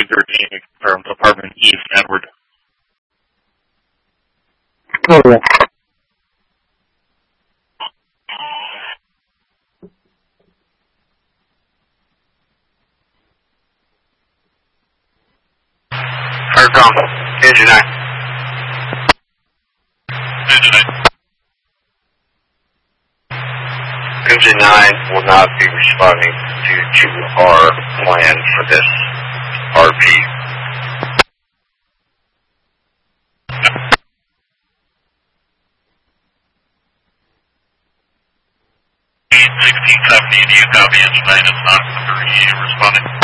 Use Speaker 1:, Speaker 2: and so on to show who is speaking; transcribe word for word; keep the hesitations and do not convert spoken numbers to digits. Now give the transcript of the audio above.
Speaker 1: thirteen from Department East, Edward.
Speaker 2: Oh, yeah.
Speaker 3: Aircom, engine nine.
Speaker 1: Engine nine.
Speaker 3: Engine nine will not be responding due to our plan for this R P.
Speaker 1: sixteen seventy, do you copy? Engine nine is not responding.